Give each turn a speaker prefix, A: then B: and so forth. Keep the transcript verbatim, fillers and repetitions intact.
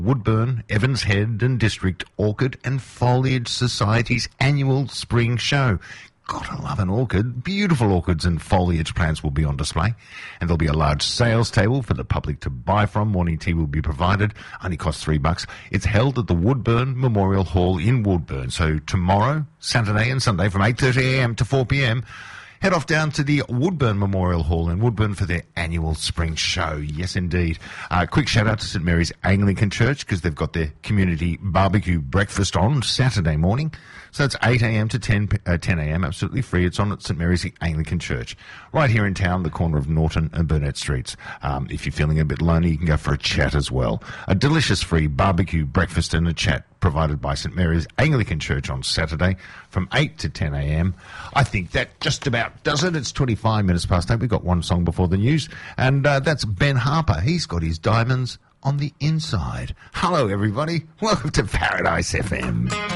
A: Woodburn, Evans Head and District Orchid and Foliage Society's annual spring show. Gotta love an orchid. Beautiful orchids and foliage plants will be on display, and there'll be a large sales table for the public to buy from. Morning tea will be provided. Only costs three bucks. It's held at the Woodburn Memorial Hall in Woodburn. So tomorrow, Saturday and Sunday from eight thirty a m to four p m, head off down to the Woodburn Memorial Hall in Woodburn for their annual spring show. Yes, indeed. Uh, quick shout-out to St Mary's Anglican Church because they've got their community barbecue breakfast on Saturday morning. So it's eight a m to ten a m, absolutely free. It's on at St Mary's Anglican Church, right here in town, the corner of Norton and Burnett Streets. Um, if you're feeling a bit lonely, you can go for a chat as well. A delicious free barbecue breakfast and a chat provided by St Mary's Anglican Church on Saturday from eight to ten a m. I think that just about does it. It's twenty-five minutes past eight. We've got one song before the news, and uh, that's Ben Harper. He's got his diamonds on the inside. Hello, everybody. Welcome to Paradise F M.